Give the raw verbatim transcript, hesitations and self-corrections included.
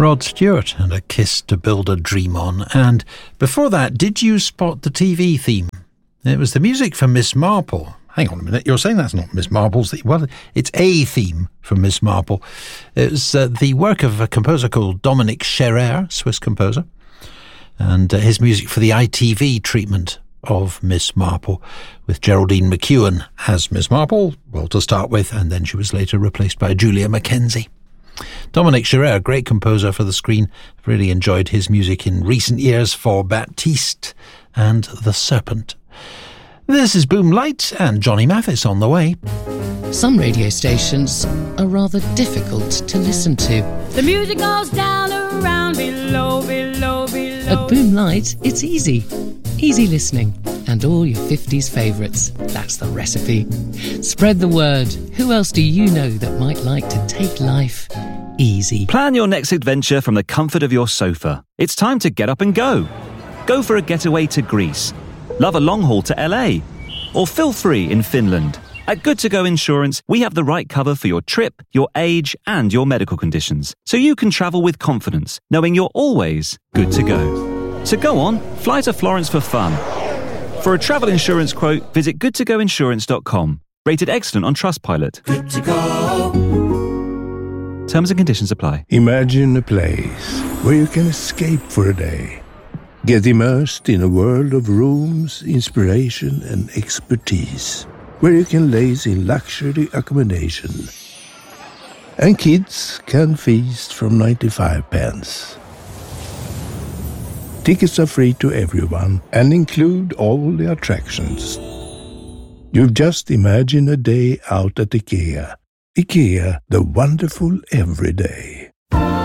Rod Stewart and A Kiss to Build a Dream On. And before that, did you spot the T V theme? It was the music from Miss Marple. Hang on a minute, you're saying that's not Miss Marple's theme? Well, it's a theme from Miss Marple. It's uh, the work of a composer called Dominique Scherrer, Swiss composer, and uh, his music for the I T V treatment of Miss Marple, with Geraldine McEwen as Miss Marple, well, to start with, and then she was later replaced by Julia Mackenzie. Dominique Scherrer, a great composer for the screen. I've really enjoyed his music in recent years for Baptiste and The Serpent. This is Boom Light and Johnny Mathis on the way. Some radio stations are rather difficult to listen to. The music goes down around below, below, below. At Boom Light, it's easy. Easy listening. And all your fifties favourites. That's the recipe. Spread the word. Who else do you know that might like to take life easy? Plan your next adventure from the comfort of your sofa. It's time to get up and go. Go for a getaway to Greece. Love a long haul to L A. Or feel free in Finland. At Good To Go Insurance, we have the right cover for your trip, your age, and your medical conditions. So you can travel with confidence, knowing you're always good to go. So go on, fly to Florence for fun. For a travel insurance quote, visit good to go insurance dot com. Rated excellent on Trustpilot. Good to go. Terms and conditions apply. Imagine a place where you can escape for a day. Get immersed in a world of rooms, inspiration and expertise. Where you can laze in luxury accommodation. And kids can feast from ninety-five pence. Tickets are free to everyone and include all the attractions. You've just imagined a day out at IKEA. IKEA, the wonderful everyday.